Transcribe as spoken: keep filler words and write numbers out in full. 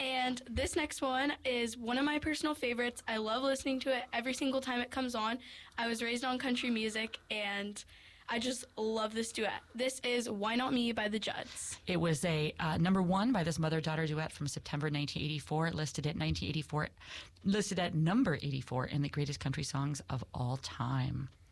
And this next one is one of my personal favorites. I love listening to it every single time it comes on. I was raised on country music, and I just love this duet. This is Why Not Me by the Judds. It was a uh, number one by this mother-daughter duet from September nineteen eighty-four, listed at nineteen eighty-four, listed at number eighty-four in the greatest country songs of all time.